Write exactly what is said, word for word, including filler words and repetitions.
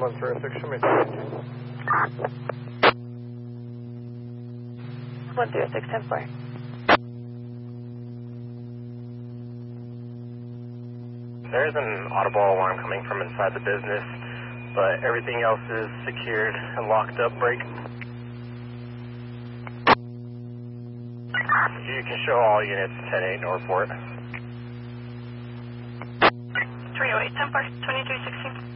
one three oh six, show me change. one three oh six, ten four. There is an audible alarm coming from inside the business, but everything else is secured and locked up. Break. You can show all units ten eight Northport. three oh eight, ten four, twenty-three sixteen.